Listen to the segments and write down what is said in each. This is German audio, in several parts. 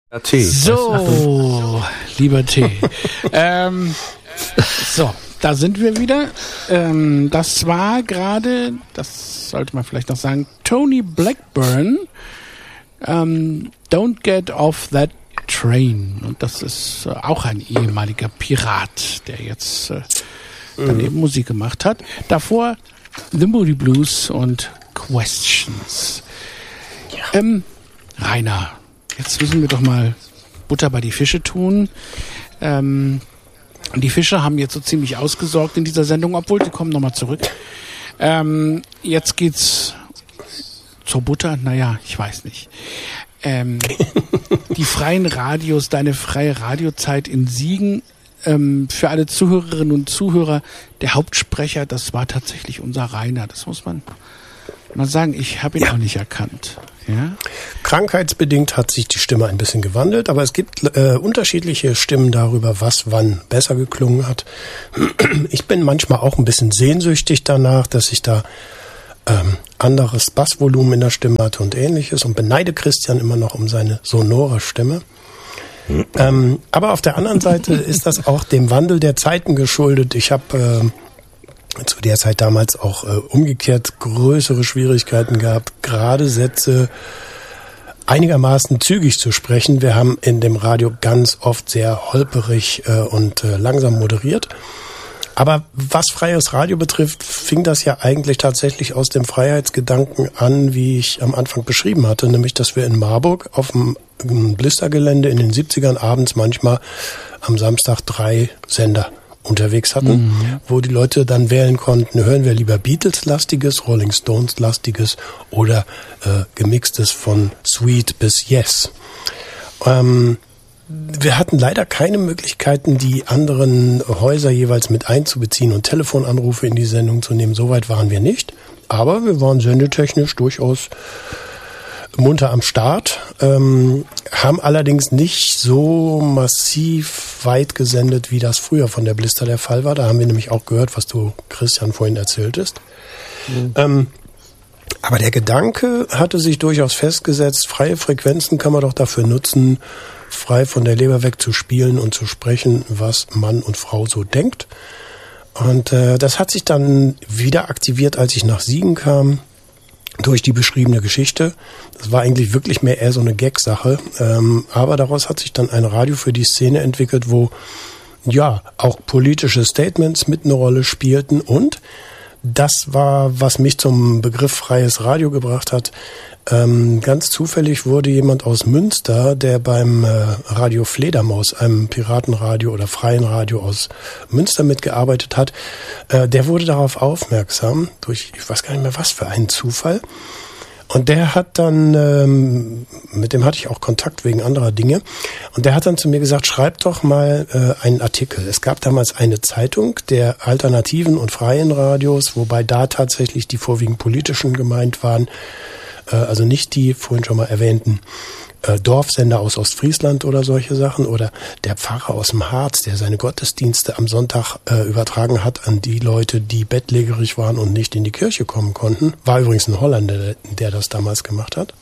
Ja, Tee. So, lieber Tee. So, da sind wir wieder. Das war gerade, das sollte man vielleicht noch sagen, Tony Blackburn. Don't get off that train. Und das ist auch ein ehemaliger Pirat, der jetzt dann eben Musik gemacht hat. Davor The Moody Blues und Questions. Ja. Rainer, jetzt müssen wir doch mal Butter bei die Fische tun. Die Fische haben jetzt so ziemlich ausgesorgt in dieser Sendung, obwohl sie kommen nochmal zurück. Jetzt geht's zur Butter. Naja, ich weiß nicht. Die freien Radios, deine freie Radiozeit in Siegen. Für alle Zuhörerinnen und Zuhörer, der Hauptsprecher, das war tatsächlich unser Rainer. Das muss man mal sagen. Ich habe ihn auch nicht erkannt. Ja? Krankheitsbedingt hat sich die Stimme ein bisschen gewandelt, aber es gibt unterschiedliche Stimmen darüber, was wann besser geklungen hat. Ich bin manchmal auch ein bisschen sehnsüchtig danach, dass ich da anderes Bassvolumen in der Stimme hatte und ähnliches und beneide Christian immer noch um seine sonore Stimme. Aber auf der anderen Seite ist das auch dem Wandel der Zeiten geschuldet. Ich habe zu der Zeit damals auch umgekehrt größere Schwierigkeiten gehabt, gerade Sätze einigermaßen zügig zu sprechen. Wir haben in dem Radio ganz oft sehr holperig und langsam moderiert. Aber was freies Radio betrifft, fing das ja eigentlich tatsächlich aus dem Freiheitsgedanken an, wie ich am Anfang beschrieben hatte, nämlich, dass wir in Marburg auf dem Blistergelände in den 70ern abends manchmal am Samstag 3 Sender unterwegs hatten, wo die Leute dann wählen konnten, hören wir lieber Beatles-lastiges, Rolling Stones-lastiges oder gemixtes von Sweet bis Yes. Wir hatten leider keine Möglichkeiten, die anderen Häuser jeweils mit einzubeziehen und Telefonanrufe in die Sendung zu nehmen. Soweit waren wir nicht. Aber wir waren sendetechnisch durchaus munter am Start, haben allerdings nicht so massiv weit gesendet, wie das früher von der Blister der Fall war. Da haben wir nämlich auch gehört, was du, Christian, vorhin erzähltest. Aber der Gedanke hatte sich durchaus festgesetzt, freie Frequenzen kann man doch dafür nutzen, frei von der Leber weg zu spielen und zu sprechen, was Mann und Frau so denkt. Und das hat sich dann wieder aktiviert, als ich nach Siegen kam, durch die beschriebene Geschichte. Das war eigentlich wirklich mehr eher so eine Gag-Sache. Aber daraus hat sich dann ein Radio für die Szene entwickelt, wo ja auch politische Statements mit eine Rolle spielten. Und das war, was mich zum Begriff freies Radio gebracht hat. Ganz zufällig wurde jemand aus Münster, der beim Radio Fledermaus, einem Piratenradio oder freien Radio aus Münster mitgearbeitet hat, der wurde darauf aufmerksam, durch, ich weiß gar nicht mehr was für einen Zufall. Und der hat dann, mit dem hatte ich auch Kontakt wegen anderer Dinge, und der hat dann zu mir gesagt, schreib doch mal einen Artikel. Es gab damals eine Zeitung der alternativen und freien Radios, wobei da tatsächlich die vorwiegend politischen gemeint waren, also nicht die vorhin schon mal erwähnten Dorfsender aus Ostfriesland oder solche Sachen oder der Pfarrer aus dem Harz, der seine Gottesdienste am Sonntag übertragen hat an die Leute, die bettlägerig waren und nicht in die Kirche kommen konnten. War übrigens ein Holländer, der das damals gemacht hat.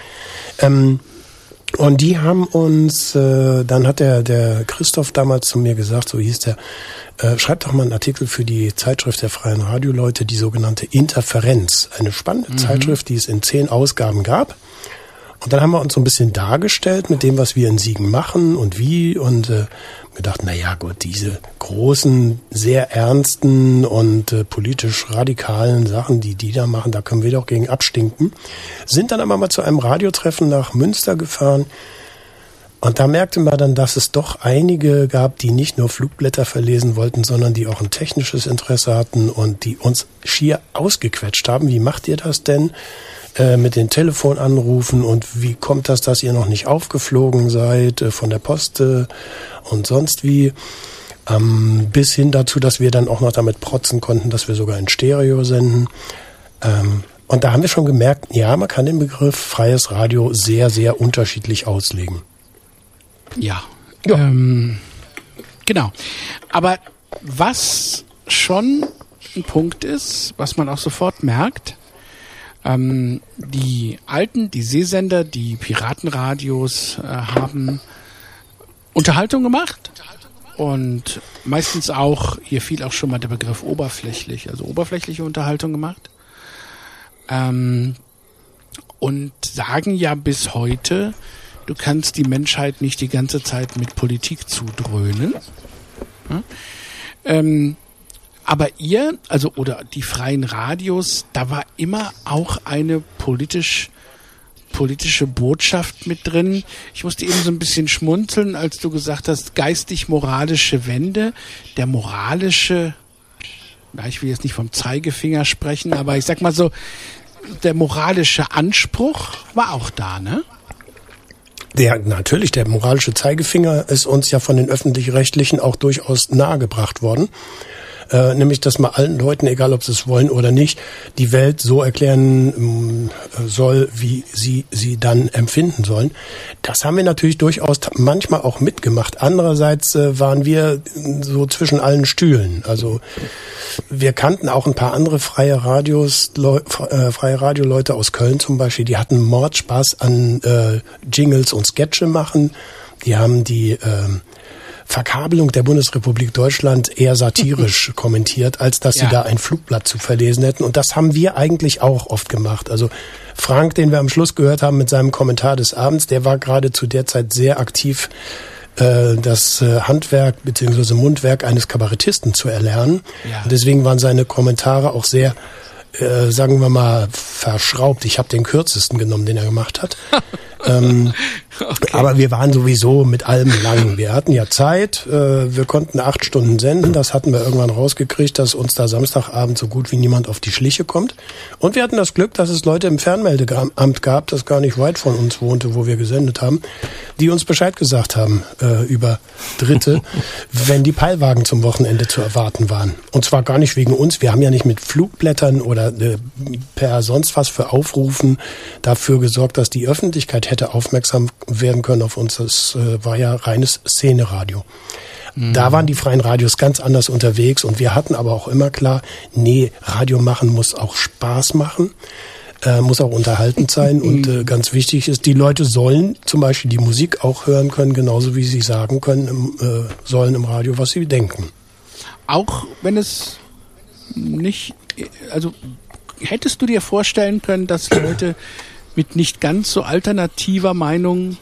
Und die haben uns, dann hat der Christoph damals zu mir gesagt, so hieß der, schreib doch mal einen Artikel für die Zeitschrift der freien Radioleute, die sogenannte Interferenz. Eine spannende Zeitschrift, die es in 10 Ausgaben gab. Und dann haben wir uns so ein bisschen dargestellt mit dem, was wir in Siegen machen und wie, und gedacht, naja gut, diese großen, sehr ernsten und politisch radikalen Sachen, die da machen, da können wir doch gegen abstinken. Sind dann aber mal zu einem Radiotreffen nach Münster gefahren. Und da merkte man dann, dass es doch einige gab, die nicht nur Flugblätter verlesen wollten, sondern die auch ein technisches Interesse hatten und die uns schier ausgequetscht haben. Wie macht ihr das denn mit den Telefonanrufen und wie kommt das, dass ihr noch nicht aufgeflogen seid von der Post und sonst wie? Bis hin dazu, dass wir dann auch noch damit protzen konnten, dass wir sogar in Stereo senden. Und da haben wir schon gemerkt, ja, man kann den Begriff freies Radio sehr, sehr unterschiedlich auslegen. Ja. Genau. Aber was schon ein Punkt ist, was man auch sofort merkt, Die Sehsender, die Piratenradios haben Unterhaltung gemacht und meistens auch, hier fiel auch schon mal der Begriff oberflächlich, also oberflächliche Unterhaltung gemacht. Und sagen ja bis heute, du kannst die Menschheit nicht die ganze Zeit mit Politik zudröhnen. Aber ihr, also oder die freien Radios, da war immer auch eine politische Botschaft mit drin. Ich musste eben so ein bisschen schmunzeln, als du gesagt hast, geistig-moralische Wende. Der moralische, ich will jetzt nicht vom Zeigefinger sprechen, aber ich sag mal so, der moralische Anspruch war auch da, ne? Natürlich, der moralische Zeigefinger ist uns ja von den Öffentlich-Rechtlichen auch durchaus nahegebracht worden. Nämlich, dass man allen Leuten, egal ob sie es wollen oder nicht, die Welt so erklären soll, wie sie dann empfinden sollen. Das haben wir natürlich durchaus manchmal auch mitgemacht. Andererseits waren wir so zwischen allen Stühlen. Also wir kannten auch ein paar andere freie Radioleute aus Köln zum Beispiel, die hatten Mordspaß an Jingles und Sketche machen. Die haben die Verkabelung der Bundesrepublik Deutschland eher satirisch kommentiert, als dass sie da ein Flugblatt zu verlesen hätten. Und das haben wir eigentlich auch oft gemacht. Also Frank, den wir am Schluss gehört haben mit seinem Kommentar des Abends, der war gerade zu der Zeit sehr aktiv, das Handwerk bzw. Mundwerk eines Kabarettisten zu erlernen. Ja. Und deswegen waren seine Kommentare auch sehr, sagen wir mal, verschraubt. Ich habe den kürzesten genommen, den er gemacht hat. Okay. Aber wir waren sowieso mit allem lang. Wir hatten ja Zeit, wir konnten 8 Stunden senden, das hatten wir irgendwann rausgekriegt, dass uns da Samstagabend so gut wie niemand auf die Schliche kommt. Und wir hatten das Glück, dass es Leute im Fernmeldeamt gab, das gar nicht weit von uns wohnte, wo wir gesendet haben, die uns Bescheid gesagt haben über Dritte, wenn die Peilwagen zum Wochenende zu erwarten waren. Und zwar gar nicht wegen uns, wir haben ja nicht mit Flugblättern oder per sonst was für Aufrufen dafür gesorgt, dass die Öffentlichkeit hätte aufmerksam werden können auf uns. Das war ja reines Szeneradio. Mhm. Da waren die freien Radios ganz anders unterwegs und wir hatten aber auch immer klar, nee, Radio machen muss auch Spaß machen, muss auch unterhaltend sein und ganz wichtig ist, die Leute sollen zum Beispiel die Musik auch hören können, genauso wie sie sagen können, sollen im Radio, was sie denken. Auch wenn es nicht, also hättest du dir vorstellen können, dass Leute mit nicht ganz so alternativer Meinung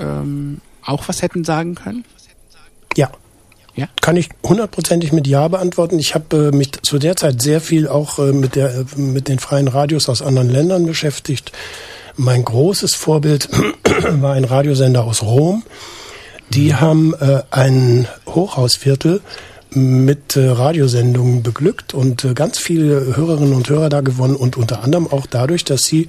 auch was hätten sagen können? Ja. Kann ich 100%ig mit Ja beantworten. Ich habe mich zu der Zeit sehr viel auch mit den freien Radios aus anderen Ländern beschäftigt. Mein großes Vorbild war ein Radiosender aus Rom. Die haben ein Hochhausviertel mit Radiosendungen beglückt und ganz viele Hörerinnen und Hörer da gewonnen und unter anderem auch dadurch, dass sie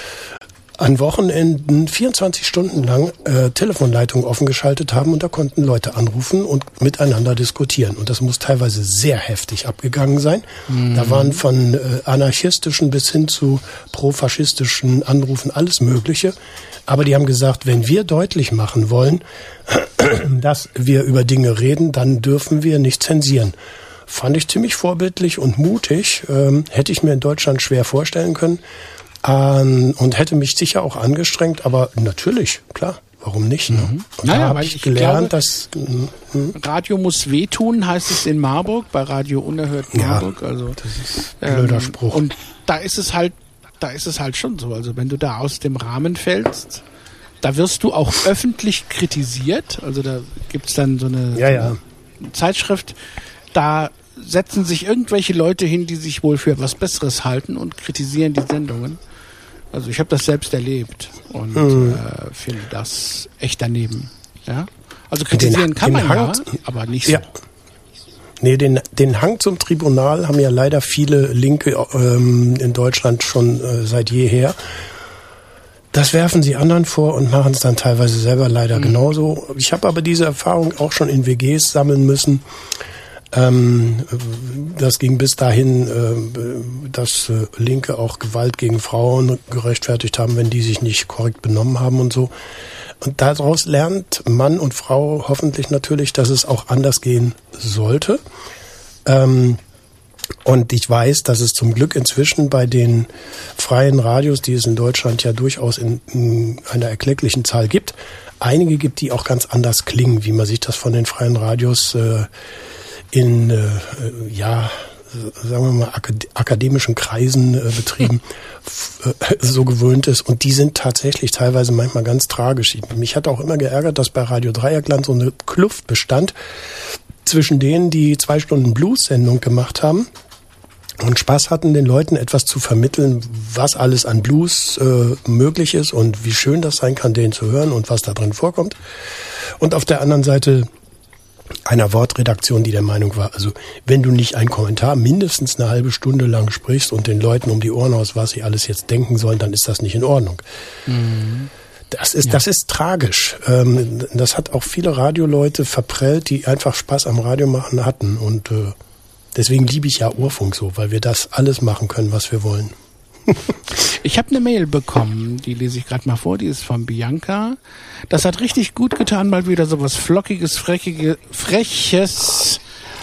an Wochenenden 24 Stunden lang Telefonleitungen offen geschaltet haben und da konnten Leute anrufen und miteinander diskutieren. Und das muss teilweise sehr heftig abgegangen sein. Mhm. Da waren von anarchistischen bis hin zu profaschistischen Anrufen alles Mögliche. Aber die haben gesagt, wenn wir deutlich machen wollen, dass wir über Dinge reden, dann dürfen wir nicht zensieren. Fand ich ziemlich vorbildlich und mutig. Hätte ich mir in Deutschland schwer vorstellen können. Und hätte mich sicher auch angestrengt, aber natürlich, klar, warum nicht? Ne? Mhm. Und da habe ich gelernt, dass Radio muss wehtun, heißt es in Marburg, bei Radio Unerhört Marburg. Ja, also das ist ein blöder Spruch. Und da ist es halt schon so. Also wenn du da aus dem Rahmen fällst, da wirst du auch öffentlich kritisiert. Also da gibt's dann so eine Zeitschrift, da setzen sich irgendwelche Leute hin, die sich wohl für was Besseres halten und kritisieren die Sendungen. Also ich habe das selbst erlebt und finde das echt daneben. Ja? Also kritisieren kann man ja, aber nicht so. Ja. Nee, den Hang zum Tribunal haben ja leider viele Linke in Deutschland schon seit jeher. Das werfen sie anderen vor und machen es dann teilweise selber leider genauso. Ich habe aber diese Erfahrung auch schon in WGs sammeln müssen. Das ging bis dahin, dass Linke auch Gewalt gegen Frauen gerechtfertigt haben, wenn die sich nicht korrekt benommen haben und so. Und daraus lernt Mann und Frau hoffentlich natürlich, dass es auch anders gehen sollte. Und ich weiß, dass es zum Glück inzwischen bei den freien Radios, die es in Deutschland ja durchaus in einer erklecklichen Zahl gibt, einige gibt, die auch ganz anders klingen, wie man sich das von den freien Radios sagen wir mal, akademischen Kreisen betrieben, so gewöhnt ist. Und die sind tatsächlich teilweise manchmal ganz tragisch. Mich hat auch immer geärgert, dass bei Radio Dreieckland so eine Kluft bestand zwischen denen, die 2 Stunden Blues-Sendung gemacht haben und Spaß hatten, den Leuten etwas zu vermitteln, was alles an Blues möglich ist und wie schön das sein kann, den zu hören und was da drin vorkommt. Und auf der anderen Seite einer Wortredaktion, die der Meinung war, also wenn du nicht einen Kommentar mindestens eine halbe Stunde lang sprichst und den Leuten um die Ohren haust, was sie alles jetzt denken sollen, dann ist das nicht in Ordnung. Mhm. Das ist tragisch. Das hat auch viele Radioleute verprellt, die einfach Spaß am Radio machen hatten. Und deswegen liebe ich ja Urfunk so, weil wir das alles machen können, was wir wollen. Ich habe eine Mail bekommen, die lese ich gerade mal vor, die ist von Bianca. Das hat richtig gut getan, mal wieder so was Flockiges, Freches,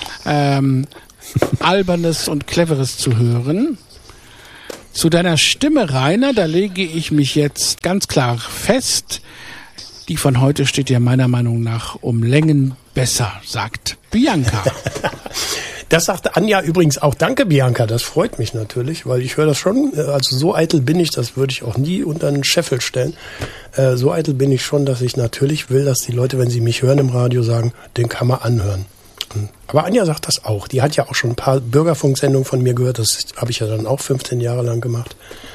Albernes und Cleveres zu hören. Zu deiner Stimme, Rainer, da lege ich mich jetzt ganz klar fest. Die von heute steht ja meiner Meinung nach um Längen besser, sagt Bianca. Das sagte Anja übrigens auch. Danke, Bianca, das freut mich natürlich, weil ich höre das schon, also so eitel bin ich, das würde ich auch nie unter einen Scheffel stellen. So eitel bin ich schon, dass ich natürlich will, dass die Leute, wenn sie mich hören im Radio, sagen, den kann man anhören. Aber Anja sagt das auch. Die hat ja auch schon ein paar Bürgerfunksendungen von mir gehört. Das habe ich ja dann auch 15 Jahre lang gemacht.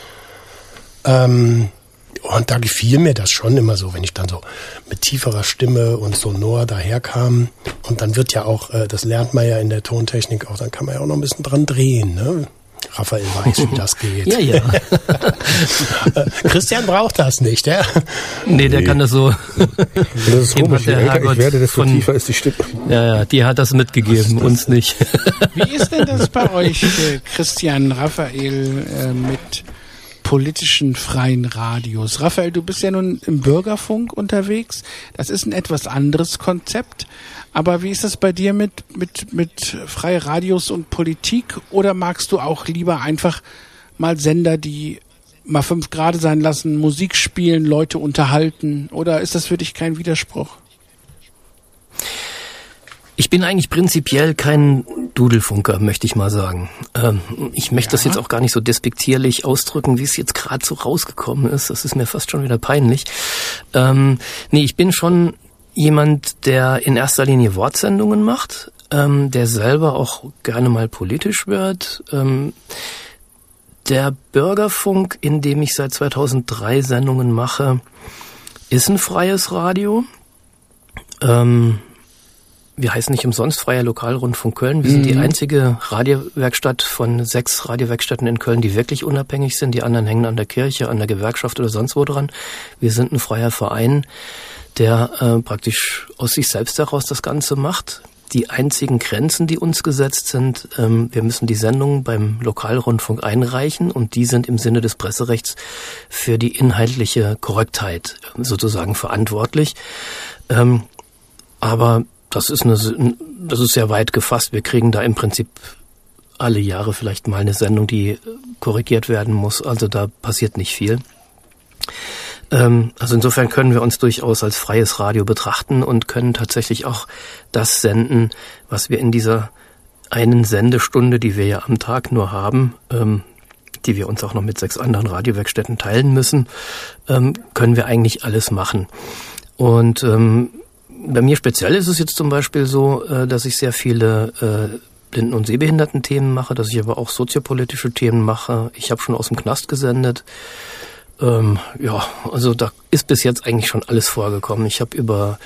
Und da gefiel mir das schon immer so, wenn ich dann so mit tieferer Stimme und sonor daherkam. Und dann wird ja auch, das lernt man ja in der Tontechnik auch, dann kann man ja auch noch ein bisschen dran drehen, ne? Raphael weiß, wie das geht. Ja. Christian braucht das nicht, ja? Nee, der kann das so. Das ist komisch, je älter ich werde, desto tiefer ist die Stimme. Ja, die hat das mitgegeben, uns nicht. Wie ist denn das bei euch, Christian, Raphael, mit politischen freien Radios? Raphael, du bist ja nun im Bürgerfunk unterwegs. Das ist ein etwas anderes Konzept. Aber wie ist das bei dir mit freie Radios und Politik? Oder magst du auch lieber einfach mal Sender, die mal 5 Grad sein lassen, Musik spielen, Leute unterhalten? Oder ist das für dich kein Widerspruch? Ich bin eigentlich prinzipiell kein Dudelfunker, möchte ich mal sagen. Ich möchte das jetzt auch gar nicht so despektierlich ausdrücken, wie es jetzt gerade so rausgekommen ist. Das ist mir fast schon wieder peinlich. Ich bin schon jemand, der in erster Linie Wortsendungen macht, der selber auch gerne mal politisch wird. Der Bürgerfunk, in dem ich seit 2003 Sendungen mache, ist ein freies Radio. Wir heißen nicht umsonst Freier Lokalrundfunk Köln. Wir sind die einzige Radiowerkstatt von 6 Radiowerkstätten in Köln, die wirklich unabhängig sind. Die anderen hängen an der Kirche, an der Gewerkschaft oder sonst wo dran. Wir sind ein freier Verein, der praktisch aus sich selbst heraus das Ganze macht. Die einzigen Grenzen, die uns gesetzt sind, wir müssen die Sendungen beim Lokalrundfunk einreichen und die sind im Sinne des Presserechts für die inhaltliche Korrektheit sozusagen verantwortlich. Aber das ist sehr weit gefasst. Wir kriegen da im Prinzip alle Jahre vielleicht mal eine Sendung, die korrigiert werden muss. Also da passiert nicht viel. Also insofern können wir uns durchaus als freies Radio betrachten und können tatsächlich auch das senden, was wir in dieser einen Sendestunde, die wir ja am Tag nur haben, die wir uns auch noch mit 6 anderen Radiowerkstätten teilen müssen, können wir eigentlich alles machen. Und bei mir speziell ist es jetzt zum Beispiel so, dass ich sehr viele Blinden- und Sehbehinderten-Themen mache, dass ich aber auch soziopolitische Themen mache. Ich habe schon aus dem Knast gesendet. Also da ist bis jetzt eigentlich schon alles vorgekommen. Ich habe über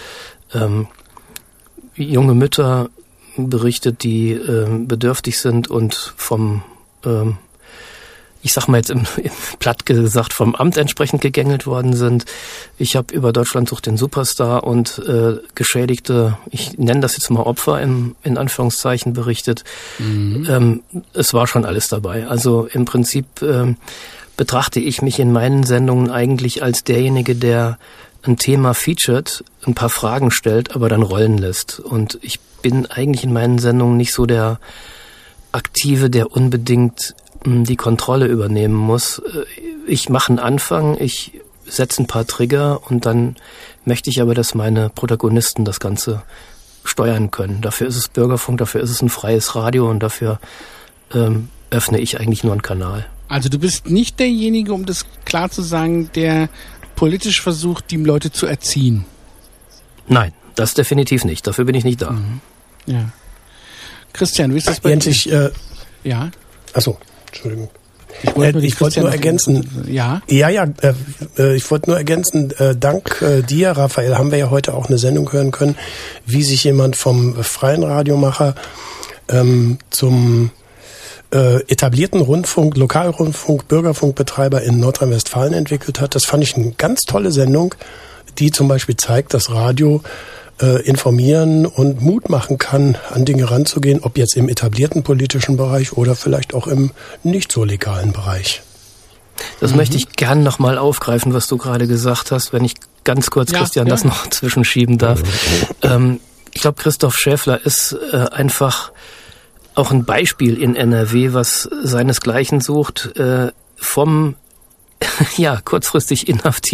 junge Mütter berichtet, die bedürftig sind und vom ich sag mal jetzt im platt gesagt, vom Amt entsprechend gegängelt worden sind. Ich habe über Deutschland sucht den Superstar und Geschädigte, ich nenne das jetzt mal Opfer in Anführungszeichen, berichtet. Es war schon alles dabei. Also im Prinzip betrachte ich mich in meinen Sendungen eigentlich als derjenige, der ein Thema featured, ein paar Fragen stellt, aber dann rollen lässt. Und ich bin eigentlich in meinen Sendungen nicht so der Aktive, der unbedingt die Kontrolle übernehmen muss. Ich mache einen Anfang, ich setze ein paar Trigger und dann möchte ich aber, dass meine Protagonisten das Ganze steuern können. Dafür ist es Bürgerfunk, dafür ist es ein freies Radio und dafür öffne ich eigentlich nur einen Kanal. Also du bist nicht derjenige, um das klar zu sagen, der politisch versucht, die Leute zu erziehen. Nein, das definitiv nicht. Dafür bin ich nicht da. Mhm. Ja. Christian, wie ist das bei dir? Ja? Achso, Entschuldigung. Ich wollte nur ergänzen. Ja? Ich wollte nur ergänzen, dank dir, Raphael, haben wir ja heute auch eine Sendung hören können, wie sich jemand vom freien Radiomacher zum etablierten Rundfunk, Lokalrundfunk, Bürgerfunkbetreiber in Nordrhein-Westfalen entwickelt hat. Das fand ich eine ganz tolle Sendung, die zum Beispiel zeigt, dass Radio informieren und Mut machen kann, an Dinge ranzugehen, ob jetzt im etablierten politischen Bereich oder vielleicht auch im nicht so legalen Bereich. Das möchte ich gern nochmal aufgreifen, was du gerade gesagt hast, wenn ich ganz kurz, Christian, das noch zwischenschieben darf. Ich glaube, Christoph Schäffler ist einfach auch ein Beispiel in NRW, was seinesgleichen sucht, vom kurzfristig inhaftiert